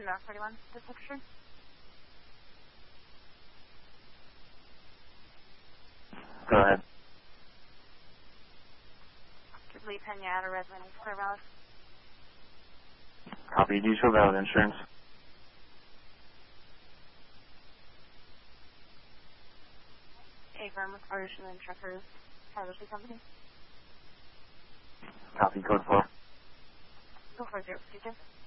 to North 41, this picture. Go ahead. Lee Penata, resident of Square Valley. Copy. Do you show valid insurance? A firm with Ocean and Truckers Casualty Company. Copy. Code 4. Go for 0, speaker.